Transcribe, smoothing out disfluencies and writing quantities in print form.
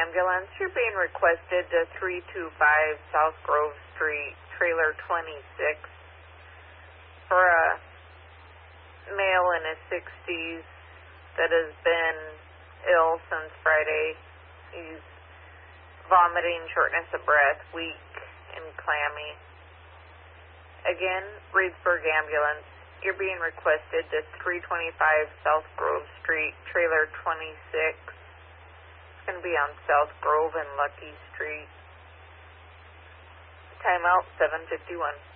Ambulance. You're being requested to 325 South Grove Street, trailer 26, for a male in his 60s that has been ill since Friday. He's vomiting, shortness of breath, weak, and clammy. Again, Reedsburg Ambulance. You're being requested to 325 South Grove Street, trailer 26. It's going to be on South Grove and Lucky Street. Timeout 7:51.